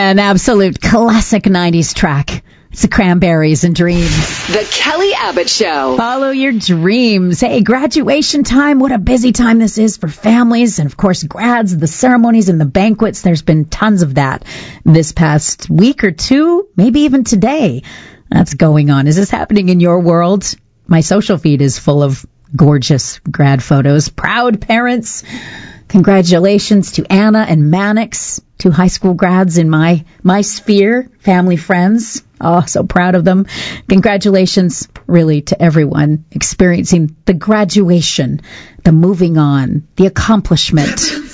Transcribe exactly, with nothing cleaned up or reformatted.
An absolute classic nineties track. It's the Cranberries and Dreams. The Kelly Abbott Show. Follow your dreams. Hey, graduation time. What a busy time this is for families. And, of course, grads, the ceremonies and the banquets. There's been tons of that this past week or two, maybe even today. That's going on. Is this happening in your world? My social feed is full of gorgeous grad photos. Proud parents. Congratulations to Anna and Mannix, two high school grads in my my sphere, family, friends. Oh, so proud of them. Congratulations, really, to everyone experiencing the graduation, the moving on, the accomplishment.